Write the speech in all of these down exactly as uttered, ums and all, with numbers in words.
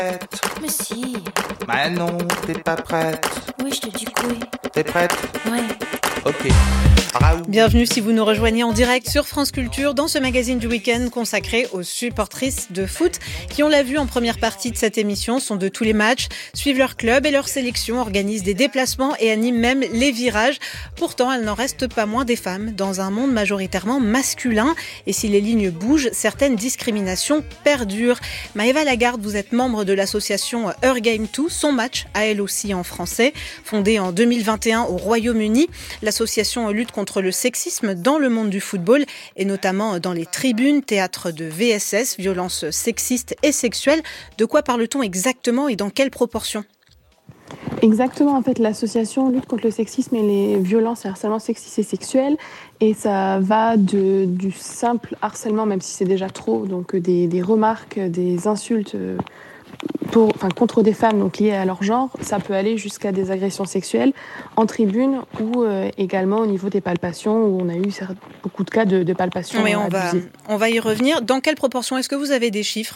Mais si. Bah non, t'es pas prête. Oui, je te dis que oui. T'es prête? Ouais. Ok. Raoult. Bienvenue si vous nous rejoignez en direct sur France Culture dans ce magazine du week-end consacré aux supportrices de foot qui, on l'a vu en première partie de cette émission, sont de tous les matchs, suivent leur club et leur sélection, organisent des déplacements et animent même les virages. Pourtant, elles n'en restent pas moins des femmes dans un monde majoritairement masculin. Et si les lignes bougent, certaines discriminations perdurent. Maëva Lagarde, vous êtes membre de l'association Her Game deux, son match à elle aussi en français. Fondée en deux mille vingt et un au Royaume-Uni, l'association lutte contre le sexisme dans le monde du football et notamment dans les tribunes, théâtre de V S S, violences sexistes et sexuelles. De quoi parle-t-on exactement et dans quelles proportions ? Exactement, en fait, l'association lutte contre le sexisme et les violences et harcèlement sexistes et sexuels. Et ça va de, du simple harcèlement, même si c'est déjà trop, donc des, des remarques, des insultes pour, enfin, contre des femmes donc liées à leur genre. Ça peut aller jusqu'à des agressions sexuelles en tribune ou euh, également au niveau des palpations, où on a eu beaucoup de cas de, de palpations Mais on abusées. va, on va y revenir. Dans quelle proportion ? Est-ce que vous avez des chiffres ?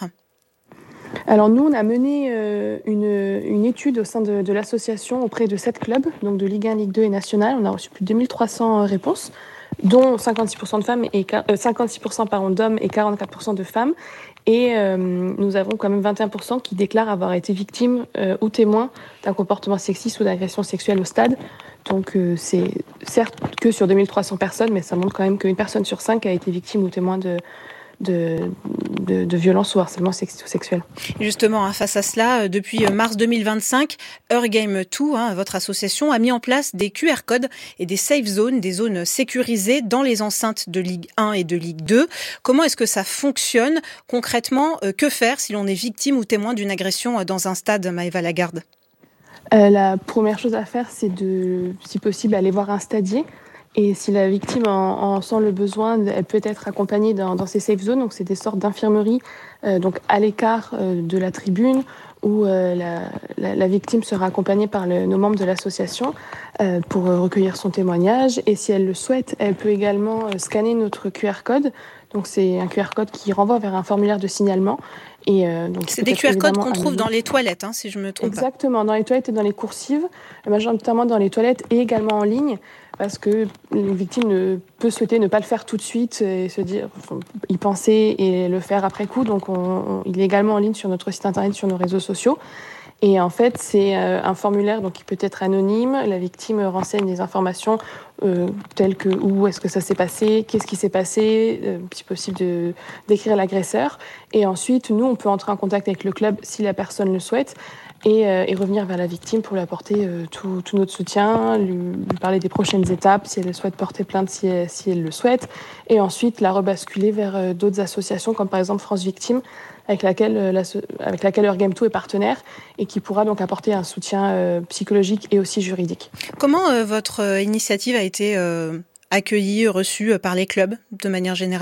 Alors nous, on a mené euh, une, une étude au sein de, de l'association auprès de sept clubs, donc de Ligue un, Ligue deux et Nationale. On a reçu plus de deux mille trois cents réponses, dont cinquante-six pour cent de femmes et euh, cinquante-six pour cent pardon, d'hommes et quarante-quatre pour cent de femmes. Et euh, nous avons quand même vingt et un pour cent qui déclarent avoir été victimes euh, ou témoins d'un comportement sexiste ou d'agression sexuelle au stade. Donc euh, c'est certes que sur deux mille trois cents personnes, mais ça montre quand même qu'une personne sur cinq a été victime ou témoin de De, de, de violence ou harcèlement sexuel. Justement, hein, face à cela, depuis mars deux mille vingt-cinq, Her Game deux, hein, votre association, a mis en place des Q R codes et des safe zones, des zones sécurisées dans les enceintes de Ligue un et de Ligue deux. Comment est-ce que ça fonctionne concrètement ? euh, Que faire si l'on est victime ou témoin d'une agression dans un stade, Maëva Lagarde ? euh, La première chose à faire, c'est de, si possible, aller voir un stadier. Et si la victime en, en sent le besoin, elle peut être accompagnée dans, dans ces safe zones. Donc, c'est des sortes d'infirmeries euh, donc à l'écart euh, de la tribune où euh, la, la, la victime sera accompagnée par le, nos membres de l'association euh, pour recueillir son témoignage. Et si elle le souhaite, elle peut également euh, scanner notre Q R code. Donc, c'est un Q R code qui renvoie vers un formulaire de signalement. Et, euh, donc, c'est des Q R codes qu'on trouve dans les toilettes, hein, si je me trompe pas. Exactement, dans les toilettes et dans les coursives, majoritairement dans les toilettes et également en ligne, parce que une victime ne peut souhaiter ne pas le faire tout de suite et se dire, enfin, y penser et le faire après coup. Donc, on, on, il est également en ligne sur notre site internet, sur nos réseaux sociaux. Et en fait, c'est euh, un formulaire donc, qui peut être anonyme. La victime renseigne des informations euh, telles que où est-ce que ça s'est passé, qu'est-ce qui s'est passé, euh, si possible de, d'écrire l'agresseur. Et ensuite, nous, on peut entrer en contact avec le club si la personne le souhaite et, euh, et revenir vers la victime pour lui apporter euh, tout, tout notre soutien, lui, lui parler des prochaines étapes, si elle souhaite porter plainte, si elle, si elle le souhaite. Et ensuite, la rebasculer vers euh, d'autres associations, comme par exemple France Victime, avec laquelle, euh, la, avec laquelle Her Game deux est partenaire et qui pourra donc apporter un soutien euh, psychologique et aussi juridique. Comment euh, votre euh, initiative a été euh, accueillie, reçue euh, par les clubs de manière générale ?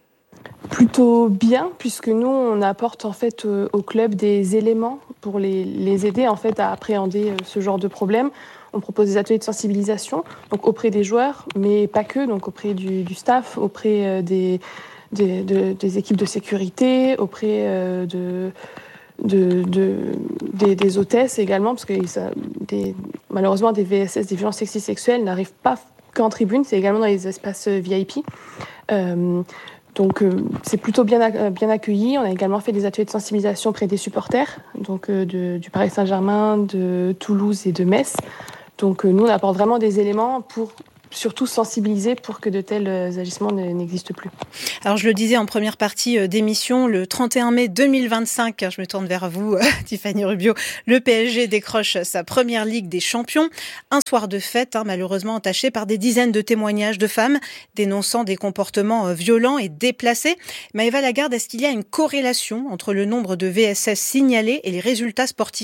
Plutôt bien, puisque nous, on apporte en fait euh, au club des éléments pour les, les aider en fait à appréhender euh, ce genre de problème. On propose des ateliers de sensibilisation donc auprès des joueurs, mais pas que, donc auprès du, du staff, auprès euh, des Des, de, des équipes de sécurité, auprès euh, de, de, de, des, des hôtesses également, parce que ça, des, malheureusement, des V S S, des violences sexistes sexuelles, n'arrivent pas qu'en tribune, c'est également dans les espaces V I P. Euh, donc, euh, c'est plutôt bien, bien accueilli. On a également fait des ateliers de sensibilisation auprès des supporters, donc euh, de, du Paris Saint-Germain, de Toulouse et de Metz. Donc, euh, nous, on apporte vraiment des éléments pour surtout sensibiliser pour que de tels agissements n'existent plus. Alors je le disais en première partie d'émission, le trente et un mai deux mille vingt-cinq, je me tourne vers vous Tiffany Rubio, le P S G décroche sa première Ligue des Champions. Un soir de fête, hein, malheureusement entaché par des dizaines de témoignages de femmes dénonçant des comportements violents et déplacés. Maëva Lagarde, est-ce qu'il y a une corrélation entre le nombre de V S S signalés et les résultats sportifs ?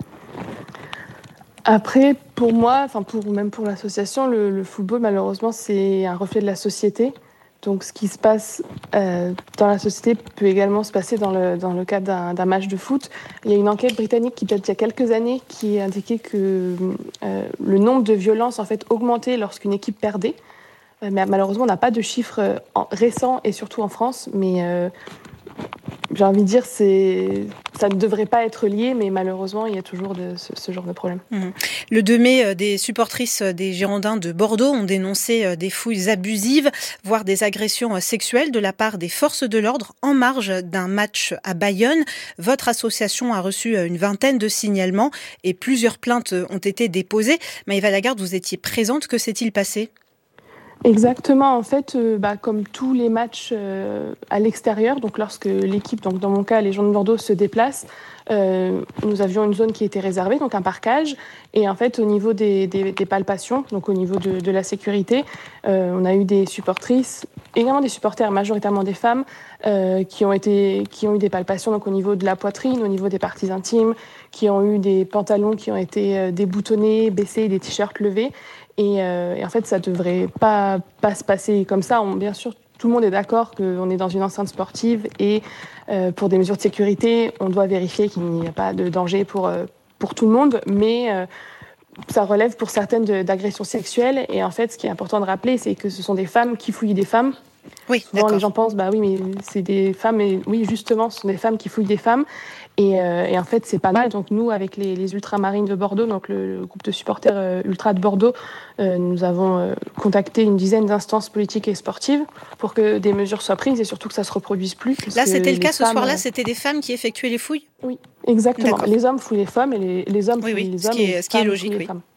Après, pour moi, enfin pour, même pour l'association, le, le football, malheureusement, c'est un reflet de la société. Donc, ce qui se passe euh, dans la société peut également se passer dans le, dans le cadre d'un, d'un match de foot. Il y a une enquête britannique qui date d'il y a quelques années qui indiquait que euh, le nombre de violences en fait, augmentait lorsqu'une équipe perdait. Euh, mais malheureusement, on n'a pas de chiffres euh, récents et surtout en France. Mais euh, j'ai envie de dire, c'est, ça ne devrait pas être lié, mais malheureusement, il y a toujours de, ce, ce genre de problème. Mmh. Le deux mai, des supportrices des Girondins de Bordeaux ont dénoncé des fouilles abusives, voire des agressions sexuelles de la part des forces de l'ordre en marge d'un match à Bayonne. Votre association a reçu une vingtaine de signalements et plusieurs plaintes ont été déposées. Maëva Lagarde, vous étiez présente. Que s'est-il passé ? Exactement, en fait, euh, bah, comme tous les matchs euh, à l'extérieur, donc lorsque l'équipe, donc dans mon cas, les Girondins de Bordeaux se déplacent, euh, nous avions une zone qui était réservée, donc un parquage, et en fait, au niveau des, des, des palpations, donc au niveau de, de la sécurité, euh, on a eu des supportrices, également des supporters, majoritairement des femmes, euh, qui ont été, qui ont eu des palpations, donc au niveau de la poitrine, au niveau des parties intimes, qui ont eu des pantalons qui ont été euh, déboutonnés, baissés, des t-shirts levés. Et, euh, et en fait, ça ne devrait pas, pas se passer comme ça. On, bien sûr, tout le monde est d'accord qu'on est dans une enceinte sportive et euh, pour des mesures de sécurité, on doit vérifier qu'il n'y a pas de danger pour, euh, pour tout le monde. Mais euh, ça relève pour certaines de, d'agressions sexuelles. Et en fait, ce qui est important de rappeler, c'est que ce sont des femmes qui fouillent des femmes. Oui, souvent, d'accord. Les gens pensent, bah oui, mais c'est des femmes. Et oui, justement, ce sont des femmes qui fouillent des femmes. Et, euh, et en fait, c'est pas mal. Donc nous, avec les, les ultramarines de Bordeaux, donc le, le groupe de supporters euh, ultra de Bordeaux, euh, nous avons euh, contacté une dizaine d'instances politiques et sportives pour que des mesures soient prises et surtout que ça se reproduise plus. Là, c'était le cas femmes, ce soir-là, euh... c'était des femmes qui effectuaient les fouilles ? Oui, exactement. D'accord. Les hommes fouillent les femmes et les, les hommes oui, fouillent oui. les ce hommes. Qui est, et les ce qui est femmes logique, fouillent les oui. femmes.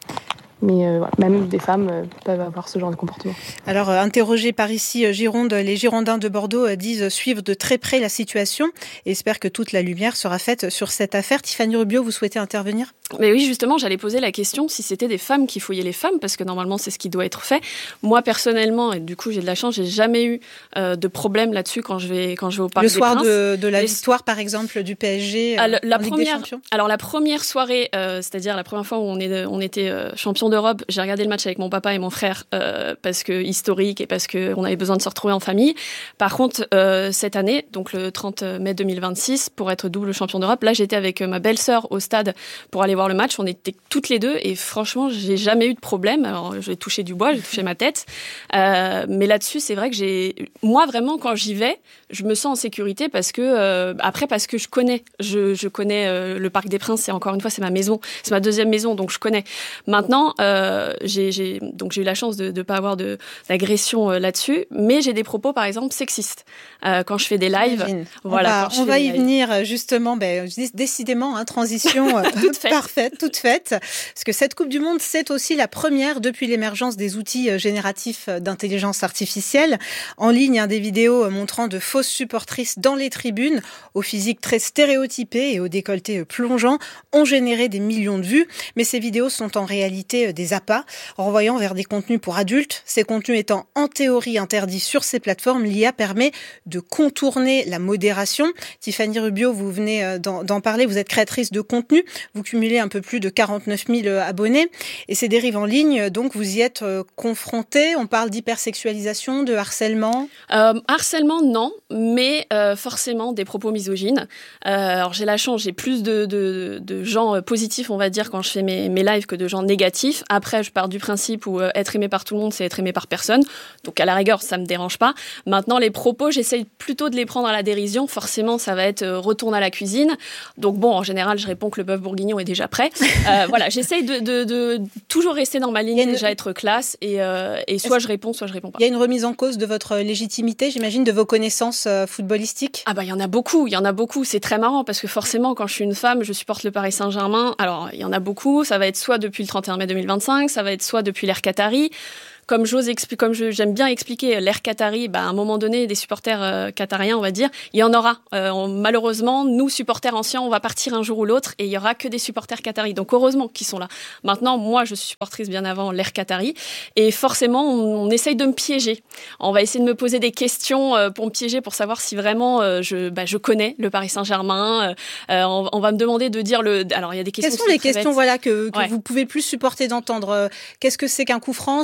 Mais euh, voilà, même des femmes euh, peuvent avoir ce genre de comportement. Alors, euh, interrogés par ici euh, Gironde, les Girondins de Bordeaux euh, disent suivre de très près la situation et espèrent que toute la lumière sera faite sur cette affaire. Tiffany Rubio, vous souhaitez intervenir ? Mais oui, justement, j'allais poser la question si c'était des femmes qui fouillaient les femmes, parce que normalement, c'est ce qui doit être fait. Moi, personnellement, et du coup, j'ai de la chance, j'ai jamais eu euh, de problème là-dessus quand je vais, quand je vais au Parc Le des soir Princes. de, de la Les... victoire, par exemple, du P S G euh, ah, le, la en Ligue première, des Champions. Alors, la première soirée, euh, c'est-à-dire la première fois où on, est, on était euh, champion d'Europe, j'ai regardé le match avec mon papa et mon frère euh, parce que historique et parce qu'on avait besoin de se retrouver en famille. Par contre, euh, cette année, donc le trente mai deux mille vingt-six, pour être double champion d'Europe, là, j'étais avec ma belle-sœur au stade pour aller voir le match. On était toutes les deux et franchement, j'ai jamais eu de problème. Alors, j'ai touché du bois, j'ai touché ma tête. Euh, mais là-dessus, c'est vrai que j'ai... Moi, vraiment, quand j'y vais, je me sens en sécurité parce que... Euh, après, parce que je connais. Je, je connais euh, le Parc des Princes. Et encore une fois, c'est ma maison. C'est ma deuxième maison, donc je connais. Maintenant, euh, j'ai, j'ai, donc j'ai eu la chance de ne pas avoir de, d'agression euh, là-dessus. Mais j'ai des propos, par exemple, sexistes. Euh, quand je fais des lives... Voilà, on va, on va y lives. venir, justement. Ben, décidément, hein, transition euh, toute parfaite, toute faite. Parce que cette Coupe du Monde, c'est aussi la première depuis l'émergence des outils génératifs d'intelligence artificielle. En ligne, hein, des vidéos montrant de fausses supportrices dans les tribunes, au physique très stéréotypé et au décolleté plongeant, ont généré des millions de vues. Mais ces vidéos sont en réalité des appâts, renvoyant vers des contenus pour adultes. Ces contenus étant en théorie interdits sur ces plateformes, l'I A permet de contourner la modération. Tiffany Rubio, vous venez d'en, d'en parler, vous êtes créatrice de contenu, vous cumulez un peu plus de quarante-neuf mille abonnés. Et ces dérives en ligne, donc vous y êtes euh, confrontés. On parle d'hypersexualisation, de harcèlement euh, Harcèlement, non, mais euh, forcément des propos misogynes. Euh, alors j'ai la chance, j'ai plus de, de, de gens positifs, on va dire, quand je fais mes, mes lives que de gens négatifs. Après, je pars du principe où euh, être aimé par tout le monde, c'est être aimé par personne. Donc à la rigueur, ça me dérange pas. Maintenant, les propos, j'essaye plutôt de les prendre à la dérision. Forcément, ça va être euh, retourne à la cuisine. Donc bon, en général, je réponds que le bœuf bourguignon est déjà prêt. Euh, voilà, j'essaye de, de, de toujours rester dans ma ligne, une... déjà être classe, et, euh, et soit je réponds, soit je réponds pas. Il y a une remise en cause de votre légitimité, j'imagine, de vos connaissances euh, footballistiques ? Ah bah il y en a beaucoup, il y en a beaucoup. C'est très marrant parce que forcément, quand je suis une femme, je supporte le Paris Saint-Germain. Alors il y en a beaucoup. Ça va être soit depuis le trente et un mai deux mille vingt-cinq, ça va être soit depuis l'ère Qatari. Comme j'ose expli- comme je, j'aime bien expliquer l'ère Qatari, bah, à un moment donné, des supporters euh, qatariens, on va dire, il y en aura. Euh, on, malheureusement, nous, supporters anciens, on va partir un jour ou l'autre et il y aura que des supporters qataris. Donc, heureusement qu'ils sont là. Maintenant, moi, je suis supportrice bien avant l'ère Qatari et forcément, on, on essaye de me piéger. On va essayer de me poser des questions euh, pour me piéger, pour savoir si vraiment euh, je, bah, je connais le Paris Saint-Germain. Euh, on, on va me demander de dire le... Alors, il y a des questions... Quelles sont les questions voilà, que, que ouais. vous pouvez plus supporter d'entendre ? Qu'est-ce que c'est qu'un coup franc ? Cite-moi trois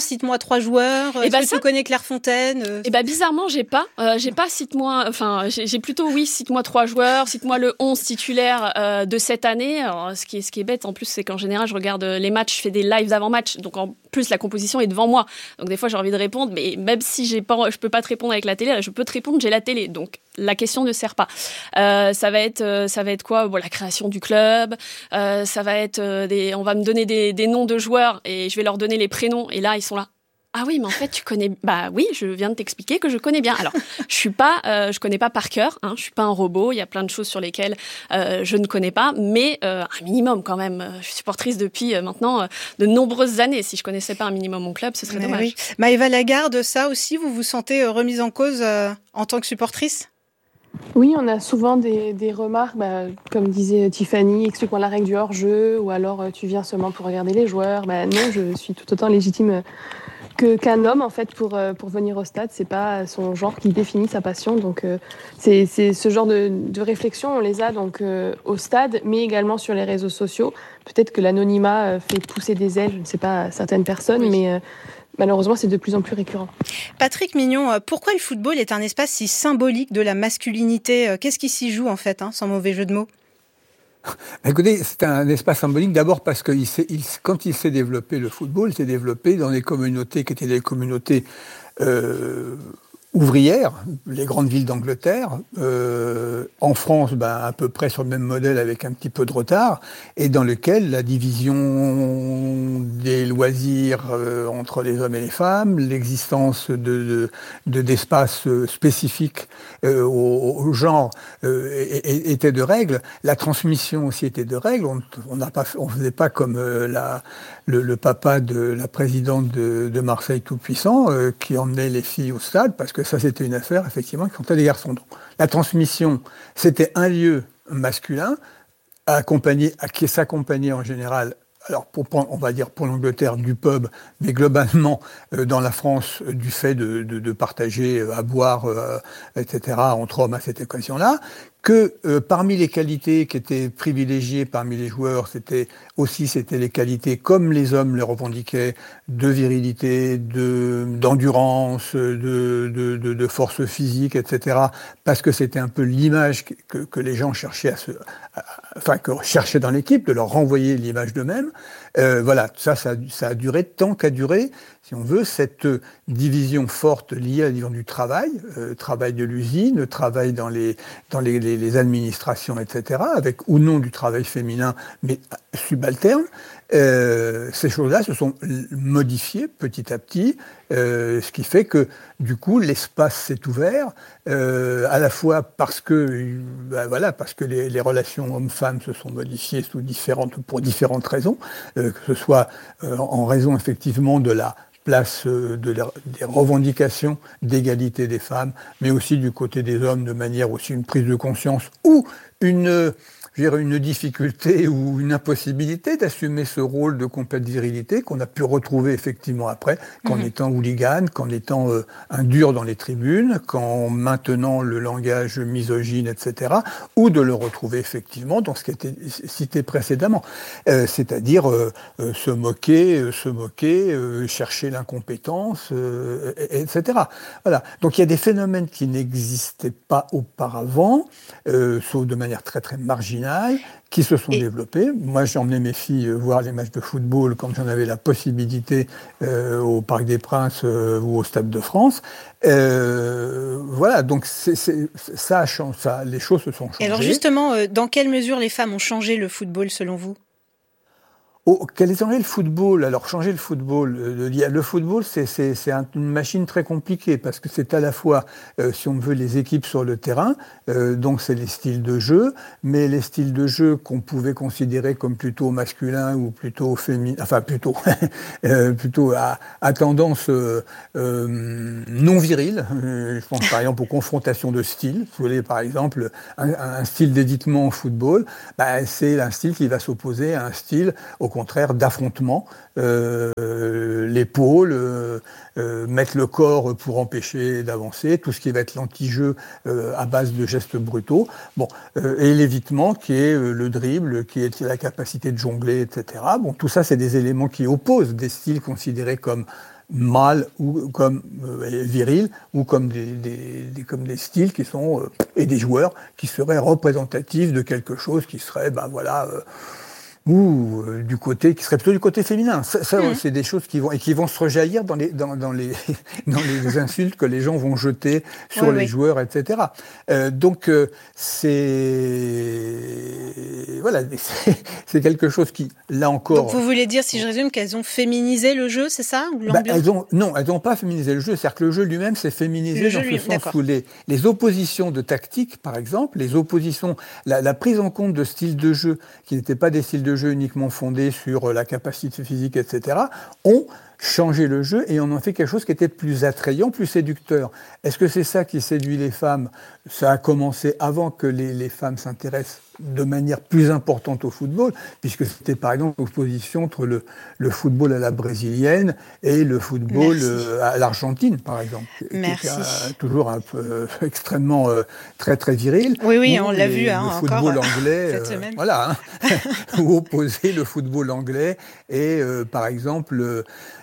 trois joueurs? Est-ce bah que ça... tu connais Claire Fontaine? Et bah bizarrement, j'ai pas. Euh, j'ai pas, cite-moi, enfin, j'ai, j'ai plutôt, oui, cite-moi trois joueurs, cite-moi le onze titulaire euh, de cette année. Alors, ce qui est, ce qui est bête, en plus, c'est qu'en général, je regarde les matchs, je fais des lives d'avant-match, donc en plus, la composition est devant moi. Donc des fois, j'ai envie de répondre, mais même si j'ai pas, je peux pas te répondre avec la télé, je peux te répondre, j'ai la télé. Donc la question ne sert pas. Euh, ça va être, euh, ça va être quoi? Bon, la création du club. Euh, ça va être euh, des, on va me donner des, des noms de joueurs et je vais leur donner les prénoms. Et là, ils sont là. Ah oui, mais en fait, tu connais. Bah oui, je viens de t'expliquer que je connais bien. Alors, je suis pas, euh, je connais pas par cœur. Hein, je suis pas un robot. Il y a plein de choses sur lesquelles euh, je ne connais pas, mais euh, un minimum quand même. Je suis supportrice depuis euh, maintenant euh, de nombreuses années. Si je connaissais pas un minimum mon club, ce serait mais dommage. Oui. Maëva Lagarde, ça aussi, vous vous sentez euh, remise en cause euh, en tant que supportrice? Oui, on a souvent des, des remarques, bah, comme disait Tiffany, explique-moi la règle du hors-jeu, ou alors euh, tu viens seulement pour regarder les joueurs. Bah, non, je suis tout autant légitime que, qu'un homme en fait pour, euh, pour venir au stade. C'est pas son genre qui définit sa passion. Donc euh, c'est, c'est ce genre de, de réflexion, on les a donc euh, au stade, mais également sur les réseaux sociaux. Peut-être que l'anonymat euh, fait pousser des ailes, je ne sais pas, à certaines personnes, oui. mais... Euh, Malheureusement, c'est de plus en plus récurrent. Patrick Mignon, pourquoi le football est un espace si symbolique de la masculinité? Qu'est-ce qui s'y joue en fait, hein, sans mauvais jeu de mots? Écoutez, c'est un espace symbolique d'abord parce que il s'est, il, quand il s'est développé, le football s'est développé dans des communautés qui étaient des communautés euh, ouvrières, les grandes villes d'Angleterre, euh, en France, ben, à peu près sur le même modèle avec un petit peu de retard, et dans lequel la division des loisirs euh, entre les hommes et les femmes, l'existence de, de, de d'espaces spécifiques euh, au, au genre euh, était de règles, la transmission aussi était de règles. On on n'a pas, on faisait pas comme euh, la le, le papa de la présidente de, de Marseille Tout-Puissant euh, qui emmenait les filles au stade parce que ça c'était une affaire effectivement qui comptait les garçons. Donc, la transmission, c'était un lieu masculin accompagné, à qui s'accompagnait en général. Alors, pour, on va dire pour l'Angleterre, du pub, mais globalement, euh, dans la France, euh, du fait de, de, de partager euh, à boire, euh, et cetera, entre hommes à cette occasion-là, que euh, parmi les qualités qui étaient privilégiées parmi les joueurs, c'était aussi c'était les qualités, comme les hommes les revendiquaient, de virilité, de, d'endurance, de, de, de, de force physique, et cetera, parce que c'était un peu l'image que, que, que les gens cherchaient à se... À, enfin, que cherchaient dans l'équipe, de leur renvoyer l'image d'eux-mêmes. Euh, voilà, ça, ça, ça a duré tant qu'a duré, si on veut, cette division forte liée à la division du travail, euh, travail de l'usine, travail dans les, dans les, les, les administrations, et cetera, avec ou non du travail féminin, mais subalterne. Euh, ces choses-là se sont modifiées petit à petit, euh, ce qui fait que du coup l'espace s'est ouvert, euh, à la fois parce que ben voilà parce que les, les relations hommes-femmes se sont modifiées sous différentes pour différentes raisons, euh, que ce soit euh, en raison effectivement de la place de la, des revendications d'égalité des femmes, mais aussi du côté des hommes de manière aussi une prise de conscience ou une je dirais une difficulté ou une impossibilité d'assumer ce rôle de complète virilité qu'on a pu retrouver effectivement après, qu'en mmh. étant hooligan, qu'en étant euh, un dur dans les tribunes, qu'en maintenant le langage misogyne, et cetera, ou de le retrouver effectivement dans ce qui a été cité précédemment, euh, c'est-à-dire euh, euh, se moquer, euh, se moquer, euh, chercher l'incompétence, euh, et cetera. Voilà. Donc il y a des phénomènes qui n'existaient pas auparavant, euh, sauf de manière très très marginale, qui se sont et... développés. Moi, j'ai emmené mes filles voir les matchs de football quand j'en avais la possibilité euh, au Parc des Princes euh, ou au Stade de France. Euh, voilà, donc c'est, c'est, ça a changé, ça, les choses se sont changées. Et alors justement, euh, dans quelle mesure les femmes ont changé le football selon vous ? Oh, quel est changé le football ? Alors, changer le football, le, le football, c'est, c'est, c'est un, une machine très compliquée parce que c'est à la fois, euh, si on veut, les équipes sur le terrain, euh, donc c'est les styles de jeu, mais les styles de jeu qu'on pouvait considérer comme plutôt masculins ou plutôt féminins, enfin plutôt, euh, plutôt à, à tendance euh, euh, non virile. Je pense par exemple aux confrontations de styles. Vous voulez par exemple un, un style d'éditement au football, bah, c'est un style qui va s'opposer à un style au contraire d'affrontement, euh, l'épaule, euh, euh, mettre le corps pour empêcher d'avancer, tout ce qui va être l'anti-jeu euh, à base de gestes brutaux. Bon, euh, et l'évitement qui est euh, le dribble, qui est la capacité de jongler, et cetera. Bon, tout ça, c'est des éléments qui opposent des styles considérés comme mâles ou comme euh, virils, ou comme des, des, des, comme des styles qui sont, euh, et des joueurs qui seraient représentatifs de quelque chose qui serait, ben voilà, euh, ou euh, du côté, qui serait plutôt du côté féminin. Ça, ça mmh. c'est des choses qui vont, et qui vont se rejaillir dans les, dans, dans les, dans les insultes que les gens vont jeter sur oui, les oui. joueurs, et cetera. Euh, donc, euh, c'est, voilà, c'est, c'est quelque chose qui, là encore. Donc, vous voulez dire, si je résume, qu'elles ont féminisé le jeu, c'est ça, ou bah, elles ont, non, elles n'ont pas féminisé le jeu. C'est-à-dire que le jeu lui-même s'est féminisé le dans ce sens d'accord. où les, les oppositions de tactique, par exemple, les oppositions, la, la prise en compte de styles de jeu qui n'étaient pas des styles de jeu uniquement fondés sur la capacité physique, et cetera, ont changé le jeu et on en fait quelque chose qui était plus attrayant, plus séducteur. Est-ce que c'est ça qui séduit les femmes ? Ça a commencé avant que les, les femmes s'intéressent de manière plus importante au football, puisque c'était par exemple l'opposition entre le, le football à la brésilienne et le football euh, à l'Argentine, par exemple. Merci. Qui est toujours un peu euh, extrêmement euh, très très viril. Oui, oui, on l'a les, vu le hein, football encore anglais, cette euh, semaine. Voilà, hein, ou opposer le football anglais et euh, par exemple. Euh,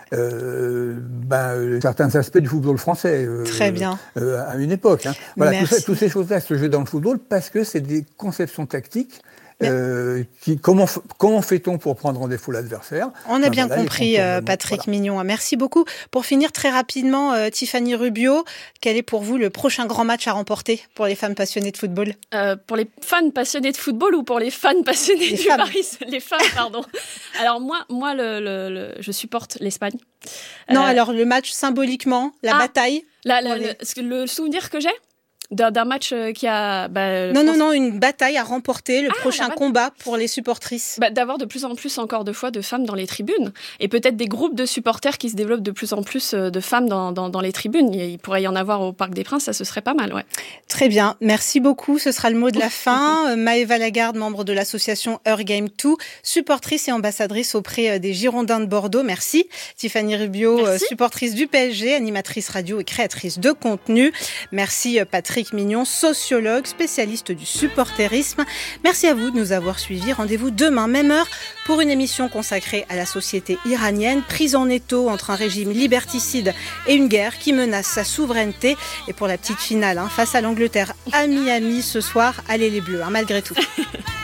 Euh, ben, certains aspects du football français euh, Très bien. Euh, à une époque. Hein. Voilà, tout ça, toutes ces choses-là se jouent dans le football parce que c'est des conceptions tactiques. Euh, qui, comment, comment fait-on pour prendre en défaut l'adversaire ? On a ben bien voilà, compris, euh, Patrick voilà. Mignon. Merci beaucoup. Pour finir très rapidement, euh, Tiffany Rubio, quel est pour vous le prochain grand match à remporter pour les femmes passionnées de football ? euh, Pour les fans passionnés de football ou pour les fans passionnés les du femmes. Paris ? Les femmes, pardon. Alors moi, moi le, le, le, je supporte l'Espagne. Non, euh, alors le match symboliquement, la ah, bataille la, la, les... le, le souvenir que j'ai D'un, d'un match qui a... Bah, non, non, non, une bataille à remporter, le ah, prochain bat... combat pour les supportrices. Bah, d'avoir de plus en plus, encore deux fois, de femmes dans les tribunes. Et peut-être des groupes de supporters qui se développent de plus en plus de femmes dans, dans, dans les tribunes. Il pourrait y en avoir au Parc des Princes, ça, ce serait pas mal, ouais. Très bien, merci beaucoup. Ce sera le mot de la fin. Maëva Lagarde, membre de l'association Her Game deux, supportrice et ambassadrice auprès des Girondins de Bordeaux. Merci. Tiffany Rubio, merci. Supportrice du P S G, animatrice radio et créatrice de contenu. Merci Patrick Mignon, sociologue, spécialiste du supporterisme. Merci à vous de nous avoir suivis. Rendez-vous demain, même heure, pour une émission consacrée à la société iranienne, prise en étau entre un régime liberticide et une guerre qui menace sa souveraineté. Et pour la petite finale, hein, face à l'Angleterre à Miami ce soir, allez les Bleus, hein, malgré tout.